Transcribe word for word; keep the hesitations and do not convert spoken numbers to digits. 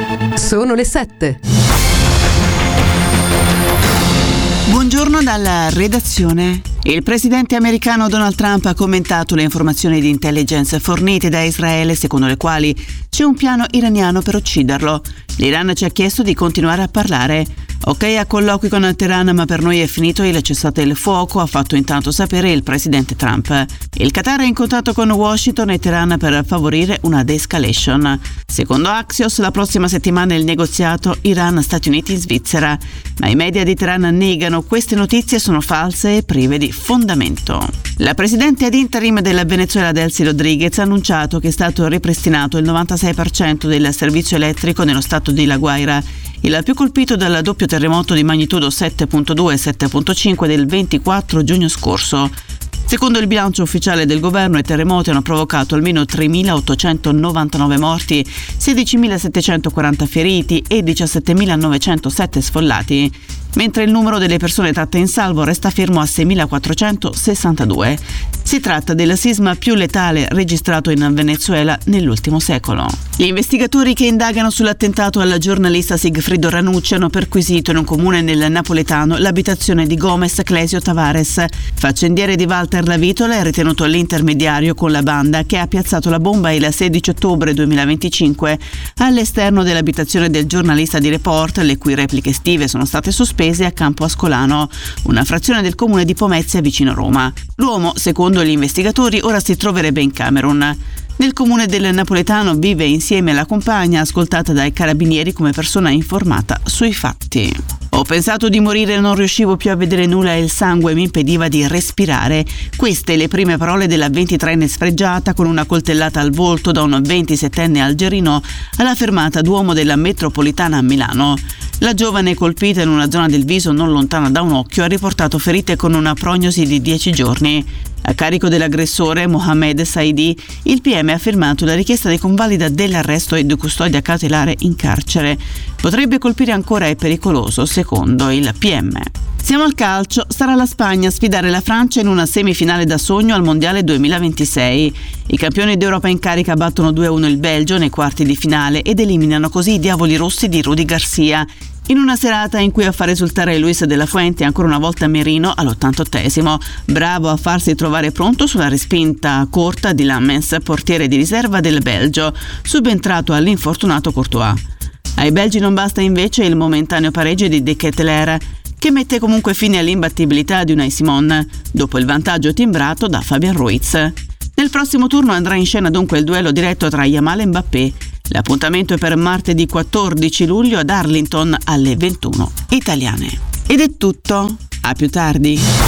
Sono le sette. Buongiorno dalla redazione. Il presidente americano Donald Trump ha commentato le informazioni di intelligence fornite da Israele, secondo le quali c'è un piano iraniano per ucciderlo. L'Iran ci ha chiesto di continuare a parlare. Ok a colloqui con Teheran, ma per noi è finito il cessate il fuoco, ha fatto intanto sapere il presidente Trump. Il Qatar è in contatto con Washington e Teheran per favorire una de-escalation. Secondo Axios, la prossima settimana il negoziato Iran-Stati Uniti-Svizzera. Ma i media di Teheran negano queste notizie, sono false e prive di fondamento. La presidente ad interim della Venezuela, Delcy Rodriguez, ha annunciato che è stato ripristinato il novantasei per cento del servizio elettrico nello stato di La Guaira, il più colpito dal doppio terremoto di magnitudo sette virgola due e sette virgola cinque del ventiquattro giugno scorso. Secondo il bilancio ufficiale del governo, i terremoti hanno provocato almeno tremilaottocentonovantanove morti, sedicimilasettecentoquaranta feriti e diciassettemilanovecentosette sfollati, mentre il numero delle persone tratte in salvo resta fermo a seimilaquattrocentosessantadue. Si tratta del sisma più letale registrato in Venezuela nell'ultimo secolo. Gli investigatori che indagano sull'attentato alla giornalista Sigfrido Ranucci hanno perquisito in un comune nel napoletano l'abitazione di Gomez Clesio Tavares, faccendiere di Walter Lavitola, e ritenuto l'intermediario con la banda che ha piazzato la bomba il sedici ottobre duemilaventicinque all'esterno dell'abitazione del giornalista di Report, le cui repliche estive sono state sospese a Campo Ascolano, una frazione del comune di Pomezia vicino Roma. L'uomo, secondo gli investigatori, ora si troverebbe in Camerun. Nel comune del napoletano vive insieme alla compagna, ascoltata dai carabinieri come persona informata sui fatti. Ho pensato di morire, non riuscivo più a vedere nulla e il sangue mi impediva di respirare. Queste le prime parole della ventitreenne sfregiata con una coltellata al volto da un ventisettenne algerino alla fermata Duomo della metropolitana a Milano. La giovane, colpita in una zona del viso non lontana da un occhio, ha riportato ferite con una prognosi di dieci giorni. A carico dell'aggressore, Mohamed Saidi, il P M ha firmato la richiesta di convalida dell'arresto e di custodia cautelare in carcere. Potrebbe colpire ancora, è pericoloso, secondo il P M. Siamo al calcio, sarà la Spagna a sfidare la Francia in una semifinale da sogno al Mondiale duemilaventisei. I campioni d'Europa in carica battono due a uno il Belgio nei quarti di finale ed eliminano così i diavoli rossi di Rudy Garcia, in una serata in cui a far risultare Luis de la Fuente ancora una volta Merino all'ottantottesimo, bravo a farsi trovare pronto sulla respinta corta di Lammens, portiere di riserva del Belgio, subentrato all'infortunato Courtois. Ai belgi non basta invece il momentaneo pareggio di De Ketelaere, che mette comunque fine all'imbattibilità di Unai Simon, dopo il vantaggio timbrato da Fabian Ruiz. Nel prossimo turno andrà in scena dunque il duello diretto tra Yamal e Mbappé. L'appuntamento è per martedì quattordici luglio ad Arlington alle ventuno italiane. Ed è tutto, a più tardi.